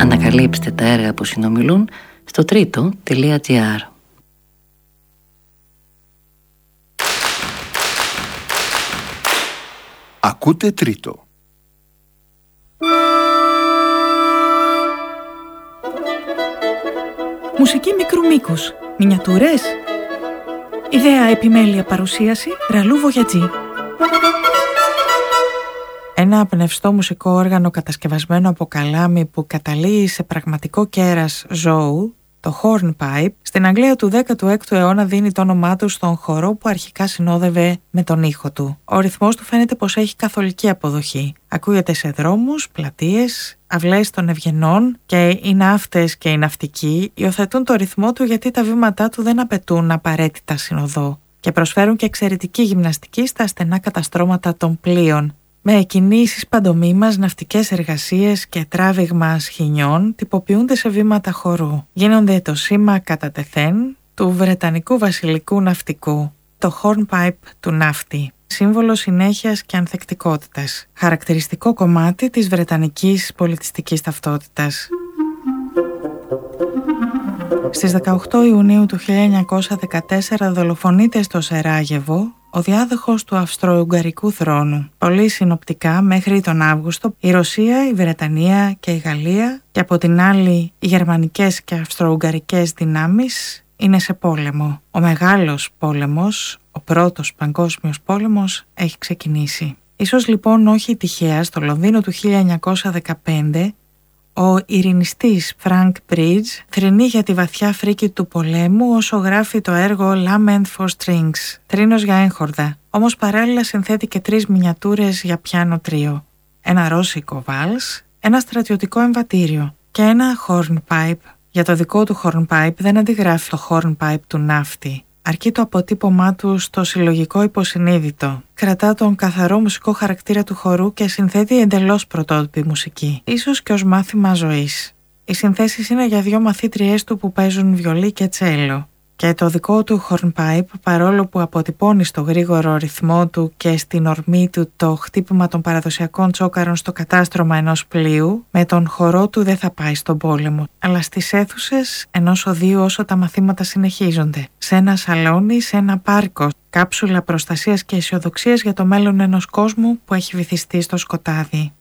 Ανακαλύψτε τα έργα που συνομιλούν στο τρίτο.gr. Ακούτε Τρίτο. Μουσική μικρού μήκους. Μινιατούρες. Ιδέα, επιμέλεια, παρουσίαση Ραλού Βογιατζή. Ένα πνευστό μουσικό όργανο κατασκευασμένο από καλάμι που καταλύει σε πραγματικό κέρας ζώου, το hornpipe, στην Αγγλία του 16ου αιώνα δίνει το όνομά του στον χορό που αρχικά συνόδευε με τον ήχο του. Ο ρυθμός του φαίνεται πως έχει καθολική αποδοχή. Ακούγεται σε δρόμους, πλατείες, αυλές των ευγενών και οι ναύτες και οι ναυτικοί υιοθετούν το ρυθμό του γιατί τα βήματά του δεν απαιτούν απαραίτητα συνοδό και προσφέρουν και εξαιρετική γυμναστική στα στενά καταστρώματα των πλοίων. Με κινήσεις παντομήμας, ναυτικές εργασίες και τράβηγμα σχοινιών τυποποιούνται σε βήματα χορού. Γίνονται το σήμα κατά τεθέν του Βρετανικού βασιλικού ναυτικού, το hornpipe του ναύτη, σύμβολο συνέχειας και ανθεκτικότητας, χαρακτηριστικό κομμάτι της βρετανικής πολιτιστικής ταυτότητας. Στις 18 Ιουνίου του 1914 δολοφονείται στο Σεράγεβο ο διάδοχος του Αυστρο-Ουγγαρικού θρόνου. Πολύ συνοπτικά, μέχρι τον Αύγουστο, η Ρωσία, η Βρετανία και η Γαλλία και από την άλλη οι γερμανικές και αυστρο-ουγγαρικές δυνάμεις είναι σε πόλεμο. Ο μεγάλος πόλεμος, ο πρώτος παγκόσμιος πόλεμος, έχει ξεκινήσει. Ίσως λοιπόν όχι τυχαία στο Λονδίνο του 1915 ο ειρηνιστής Frank Bridge θρηνεί για τη βαθιά φρίκη του πολέμου όσο γράφει το έργο Lament for Strings, θρήνος για έγχορδα, όμως παράλληλα συνθέτει και 3 μινιατούρες για πιάνο τρίο, ένα ρώσικο βάλς, ένα στρατιωτικό εμβατήριο και ένα hornpipe. Για το δικό του hornpipe δεν αντιγράφει το hornpipe του ναύτη, αρκεί το αποτύπωμά του στο συλλογικό υποσυνείδητο. Κρατά τον καθαρό μουσικό χαρακτήρα του χορού και συνθέτει εντελώς πρωτότυπη μουσική, ίσως και ως μάθημα ζωής. Οι συνθέσεις είναι για 2 μαθήτριές του που παίζουν βιολί και τσέλο. Και το δικό του hornpipe, παρόλο που αποτυπώνει στο γρήγορο ρυθμό του και στην ορμή του το χτύπημα των παραδοσιακών τσόκαρων στο κατάστρωμα ενός πλοίου, με τον χορό του δεν θα πάει στον πόλεμο, αλλά στις αίθουσες ενός οδείου όσο τα μαθήματα συνεχίζονται. Σε ένα σαλόνι, σε ένα πάρκο, κάψουλα προστασίας και αισιοδοξίας για το μέλλον ενός κόσμου που έχει βυθιστεί στο σκοτάδι.